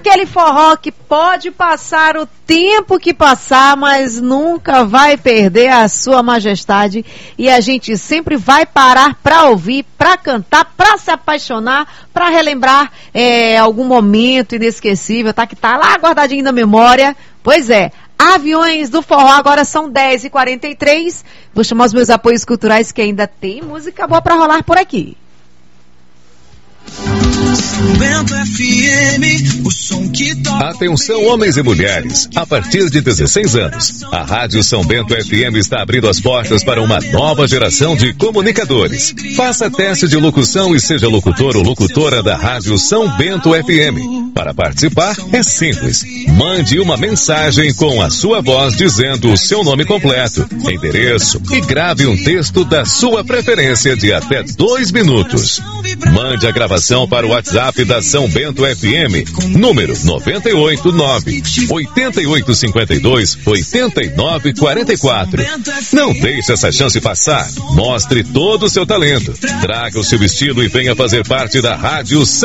aquele forró que pode passar o tempo que passar, mas nunca vai perder a sua majestade, e a gente sempre vai parar para ouvir, para cantar, para se apaixonar, para relembrar algum momento inesquecível, tá? Que tá lá guardadinho na memória. Pois é, Aviões do Forró, agora são 10h43. Vou chamar os meus apoios culturais, que ainda tem música boa para rolar por aqui. Atenção, homens e mulheres, a partir de 16 anos, a Rádio São Bento FM está abrindo as portas para uma nova geração de comunicadores. Faça teste de locução e seja locutor ou locutora da Rádio São Bento FM. Para participar, é simples. Mande uma mensagem com a sua voz dizendo o seu nome completo, endereço e grave um texto da sua preferência de até 2 minutos. Mande a gravação para o WhatsApp da São Bento FM, número 989-8852-8944. Não deixe essa chance passar. Mostre todo o seu talento. Traga o seu estilo e venha fazer parte da Rádio São